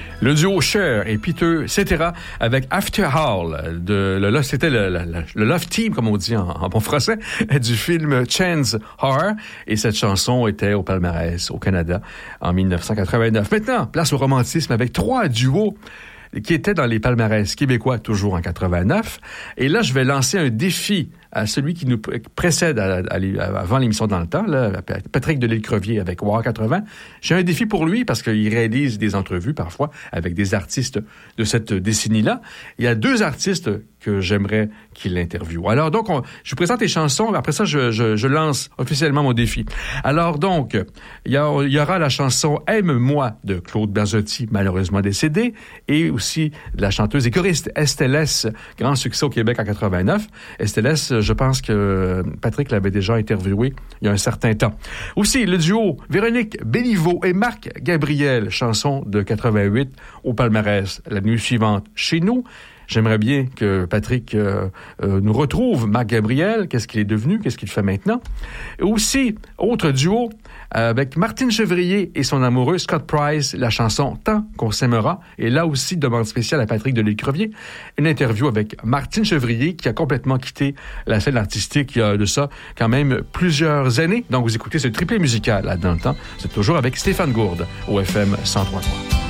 Le duo Cher et Peter Cetera avec After All, c'était le Love Team, comme on dit en bon français, du film Chance Horror. Et cette chanson était au palmarès au Canada en 1989. Maintenant, place au romantisme avec 3 duos qui étaient dans les palmarès québécois toujours en 89. Et là, je vais lancer un défi à celui qui nous précède avant l'émission Dans le temps, là, Patrick Delisle-Crevier avec War 80. J'ai un défi pour lui parce qu'il réalise des entrevues parfois avec des artistes de cette décennie-là. Il y a 2 artistes que j'aimerais qu'il interviewe. Alors donc, je vous présente les chansons. Après ça, je lance officiellement mon défi. Alors donc, il y aura la chanson « Aime-moi » de Claude Berzotti, malheureusement décédé, et aussi de la chanteuse et choriste Estelle S, grand succès au Québec en 89. Estelle S, je pense que Patrick l'avait déjà interviewé il y a un certain temps. Aussi, le duo Véronique Béliveau et Marc Gabriel, chanson de 88 au palmarès. La nuit suivante, chez nous. J'aimerais bien que Patrick nous retrouve Marc Gabriel. Qu'est-ce qu'il est devenu? Qu'est-ce qu'il fait maintenant? Et aussi, autre duo avec Martine Chevrier et son amoureux Scott Price, la chanson « Tant qu'on s'aimera ». Et là aussi, demande spéciale à Patrick Delisle-Crevier. Une interview avec Martine Chevrier qui a complètement quitté la scène artistique il y a de ça quand même plusieurs années. Donc, vous écoutez ce triplé musical là dans le temps. C'est toujours avec Stéphane Gourde au FM 103.3.